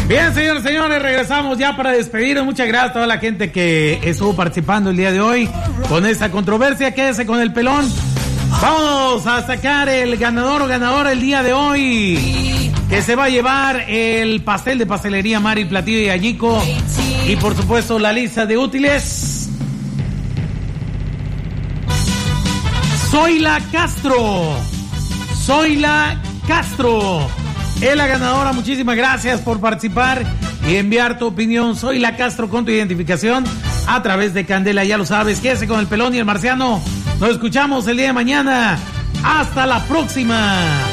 Bien, señores, regresamos ya para despedirnos. Muchas gracias a toda la gente que estuvo participando el día de hoy con esta controversia. Quédese con el pelón. Vamos a sacar el ganador o ganadora el día de hoy, que se va a llevar el pastel de pastelería Mari, platillo y Ayico, y por supuesto la lista de útiles. Zoila Castro es la ganadora. Muchísimas gracias por participar y enviar tu opinión. Zoila Castro con tu identificación a través de Candela. Ya lo sabes, quédese con el pelón y el marciano. Nos escuchamos el día de mañana. Hasta la próxima.